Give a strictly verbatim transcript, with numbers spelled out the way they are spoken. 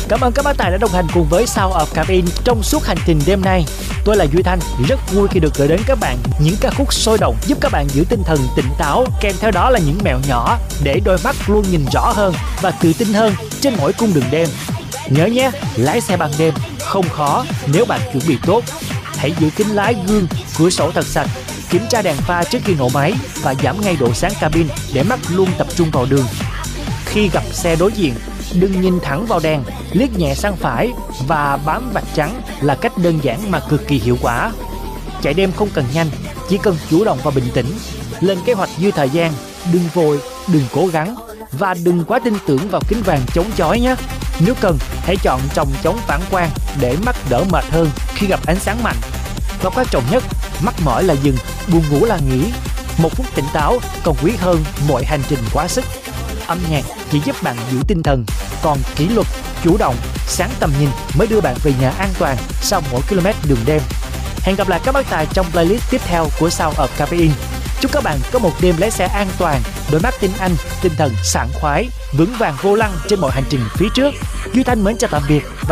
Cảm ơn các bác tài đã đồng hành cùng với Sound of Caffeine trong suốt hành trình đêm nay. Tôi là Duy Thanh, rất vui khi được gửi đến các bạn những ca khúc sôi động giúp các bạn giữ tinh thần tỉnh táo, kèm theo đó là những mẹo nhỏ để đôi mắt luôn nhìn rõ hơn và tự tin hơn trên mỗi cung đường đêm. Nhớ nhé, lái xe ban đêm không khó nếu bạn chuẩn bị tốt. Hãy giữ kính lái, gương, cửa sổ thật sạch, kiểm tra đèn pha trước khi nổ máy và giảm ngay độ sáng cabin để mắt luôn tập trung vào đường. Khi gặp xe đối diện, đừng nhìn thẳng vào đèn, liếc nhẹ sang phải và bám vạch trắng là cách đơn giản mà cực kỳ hiệu quả. Chạy đêm không cần nhanh, chỉ cần chủ động và bình tĩnh. Lên kế hoạch dư thời gian, đừng vội, đừng cố gắng và đừng quá tin tưởng vào kính vàng chống chói nhé. Nếu cần, hãy chọn tròng chống phản quang để mắt đỡ mệt hơn khi gặp ánh sáng mạnh. Và quan trọng nhất, mắc mỏi là dừng, buồn ngủ là nghỉ. Một phút tỉnh táo còn quý hơn mọi hành trình quá sức. Âm nhạc chỉ giúp bạn giữ tinh thần, còn kỷ luật, chủ động, sáng tầm nhìn mới đưa bạn về nhà an toàn sau mỗi km đường đêm. Hẹn gặp lại các bác tài trong playlist tiếp theo của Sound of Caffeine. Chúc các bạn có một đêm lái xe an toàn, đôi mắt tinh anh, tinh thần sảng khoái, vững vàng vô lăng trên mọi hành trình phía trước. Duy Thanh mến chào tạm biệt.